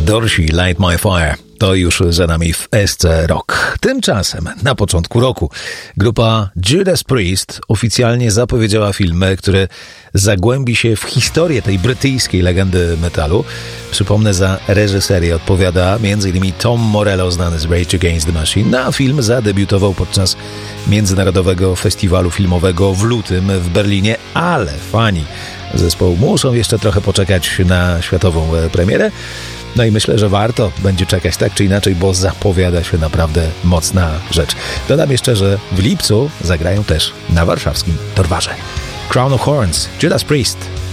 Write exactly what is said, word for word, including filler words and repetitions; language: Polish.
Dorsi, Light My Fire. To już za nami w S C Rock. Tymczasem, na początku roku, grupa Judas Priest oficjalnie zapowiedziała film, który zagłębi się w historię tej brytyjskiej legendy metalu. Przypomnę, za reżyserię odpowiada między innymi Tom Morello, znany z Rage Against the Machine, no, a film zadebiutował podczas Międzynarodowego Festiwalu Filmowego w lutym w Berlinie, ale fani zespołu muszą jeszcze trochę poczekać na światową premierę. No i myślę, że warto będzie czekać tak czy inaczej, bo zapowiada się naprawdę mocna rzecz. Dodam jeszcze, że w lipcu zagrają też na warszawskim Torwarze. Crown of Horns, Judas Priest.